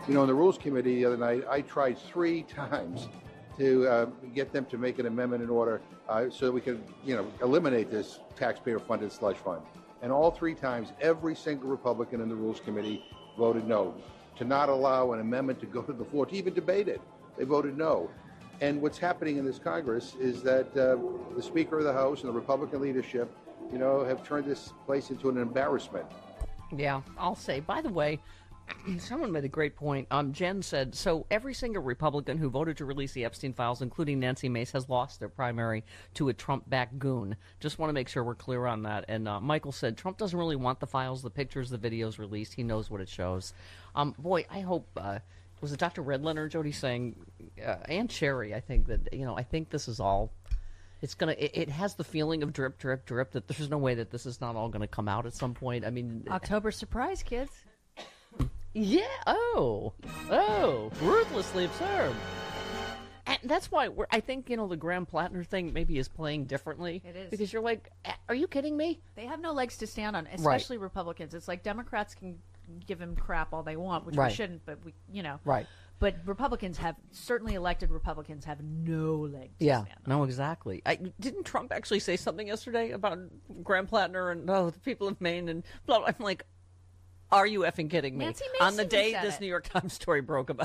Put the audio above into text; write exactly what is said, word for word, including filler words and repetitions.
You know, in the Rules Committee the other night, I tried three times to uh, get them to make an amendment in order uh, so that we could, you know, eliminate this taxpayer-funded slush fund. And all three times, every single Republican in the Rules Committee voted no, to not allow an amendment to go to the floor, to even debate it. They voted no. And what's happening in this Congress is that uh, the Speaker of the House and the Republican leadership, you know, have turned this place into an embarrassment. Yeah, I'll say, by the way, someone made a great point. Um, Jen said, so every single Republican who voted to release the Epstein files, including Nancy Mace, has lost their primary to a Trump-backed goon. Just want to make sure we're clear on that. And uh, Michael said, Trump doesn't really want the files, the pictures, the videos released. He knows what it shows. Um, boy, I hope, uh, was it Doctor Redlin or Jody saying, uh, and Sherry, I think that, you know, I think this is all, it's going to, it, it has the feeling of drip, drip, drip, that there's no way that this is not all going to come out at some point. I mean, October surprise, kids. Yeah. Oh. Oh. Ruthlessly absurd. And that's why we're, I think, you know, the Graham Plattner thing maybe is playing differently. It is. Because you're like, are you kidding me? They have no legs to stand on, especially right. Republicans. It's like Democrats can give him crap all they want, which right. we shouldn't, but we, you know. Right. But Republicans have, certainly elected Republicans have no leg to yeah, stand on. No, exactly. I, didn't Trump actually say something yesterday about Graham Plattner and, oh, the people of Maine and blah, blah. I'm like, are you effing kidding me? Nancy Mace on the day said this it. New York Times story broke about